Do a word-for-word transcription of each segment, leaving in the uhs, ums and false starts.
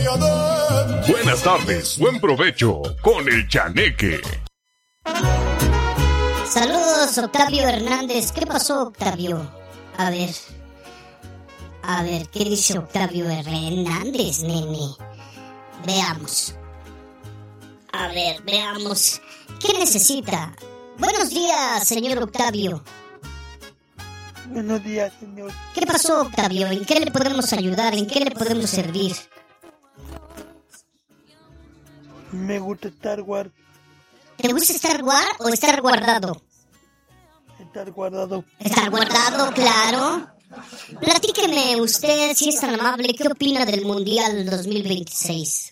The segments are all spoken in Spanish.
Buenas tardes, buen provecho con el Chaneque. Saludos, Octavio Hernández. ¿Qué pasó, Octavio? A ver. A ver, ¿qué dice Octavio Hernández, nene? Veamos. A ver, veamos. ¿Qué necesita? Buenos días, señor Octavio. Buenos días, señor. ¿Qué pasó, Octavio? ¿En qué le podemos ayudar? ¿En qué le podemos servir? Me gusta Star Wars. ¿Te gusta Star Wars o estar guardado? Estar guardado. Estar guardado, claro. Platíqueme usted, si es tan amable, ¿qué opina del Mundial dos mil veintiséis?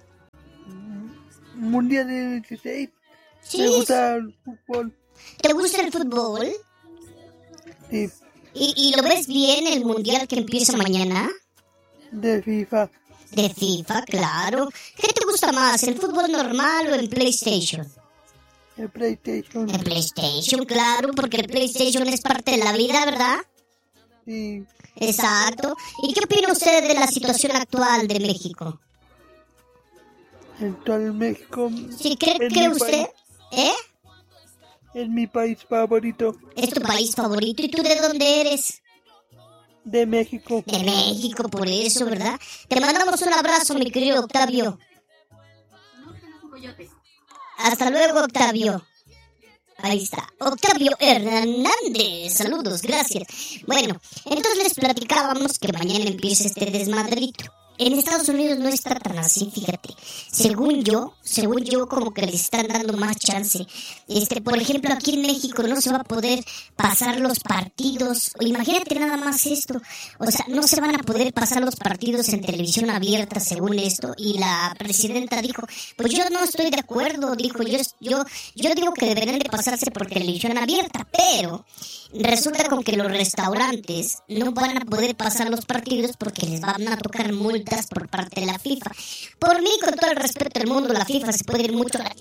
Mundial dieciséis. Sí. Me gusta el fútbol. ¿Te gusta el fútbol? Sí. ¿Y, y lo ves bien el Mundial que empieza mañana? De FIFA. De FIFA, claro. ¿Qué te gusta más, el fútbol normal o el PlayStation? El PlayStation. El PlayStation, claro, porque el PlayStation es parte de la vida, ¿verdad? Sí. Exacto. ¿Y qué opina usted de la situación actual de México? Actual México. ¿Sí cree que usted? ¿Eh? Es mi país favorito. ¿Es tu país favorito? ¿Y tú de dónde eres? De México. De México, por eso, ¿verdad? Te mandamos un abrazo, mi querido Octavio. Hasta luego, Octavio. Ahí está, Octavio Hernández. Saludos, gracias. Bueno, entonces les platicábamos que mañana empieza este desmadrito. En Estados Unidos no está tan así, fíjate. Según yo, según yo, como que les están dando más chance. Este, por ejemplo, aquí en México no se va a poder pasar los partidos. Imagínate nada más esto. O sea, no se van a poder pasar los partidos en televisión abierta, según esto. Y la presidenta dijo, pues yo no estoy de acuerdo. Dijo, yo, yo, yo digo que deberían de pasarse por televisión abierta, pero resulta con que los restaurantes no van a poder pasar los partidos porque les van a tocar multas por parte de la FIFA. Por mí, con todo el respeto del mundo, la FIFA se puede ir mucho a la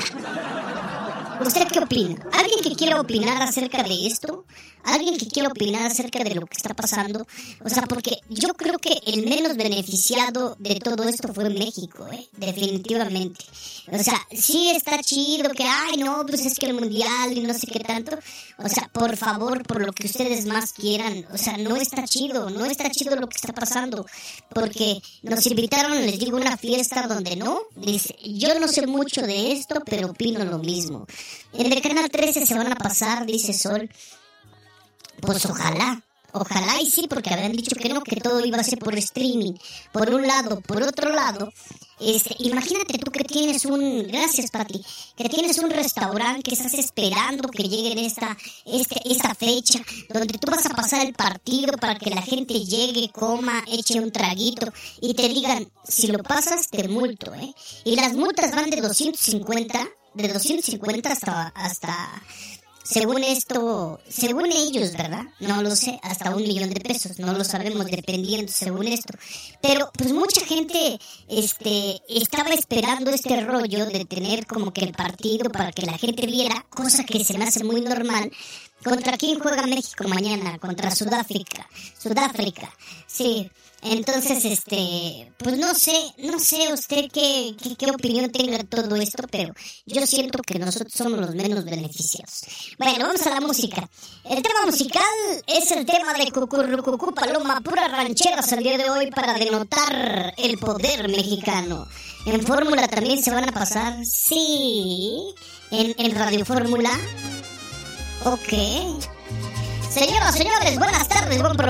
nada. ¿Usted qué opina? ¿Alguien que quiera opinar acerca de esto? ¿Alguien que quiera opinar acerca de lo que está pasando? O sea, porque yo creo que el menos beneficiado de todo esto fue México, ¿eh? Definitivamente. O sea, sí está chido que, ay, no, pues es que el mundial y no sé qué tanto. O sea, por favor, por lo que ustedes más quieran. O sea, no está chido, no está chido lo que está pasando. Porque nos invitaron, les digo, a una fiesta donde no. Dice, yo no sé mucho de esto, pero opino lo mismo. En el canal trece se van a pasar, dice Sol. Pues ojalá, ojalá y sí, porque habían dicho que no, que todo iba a ser por streaming. Por un lado, por otro lado, este, imagínate tú que tienes un, gracias Pati, que tienes un restaurante que estás esperando que llegue en esta, este, esta fecha, donde tú vas a pasar el partido para que la gente llegue, coma, eche un traguito y te digan, si lo pasas te multo, ¿eh? Y las multas van de doscientos cincuenta, de doscientos cincuenta hasta, hasta, según esto, según ellos, ¿verdad? No lo sé, hasta un millón de pesos, no lo sabemos, dependiendo, según esto. Pero, pues mucha gente, este, estaba esperando este rollo de tener como que el partido para que la gente viera, cosa que se me hace muy normal. ¿Contra quién juega México mañana? Contra Sudáfrica. Sudáfrica, sí. Entonces, este, pues no sé, no sé usted qué, qué, qué opinión tenga de todo esto, pero yo siento que nosotros somos los menos beneficiados. Bueno, vamos a la música. El tema musical es el tema de Cucurrucucú Paloma, pura rancheras el día de hoy para denotar el poder mexicano. En Fórmula también se van a pasar, sí, en, en Radio Fórmula. Ok. Señoras, señores, buenas tardes, buen programa.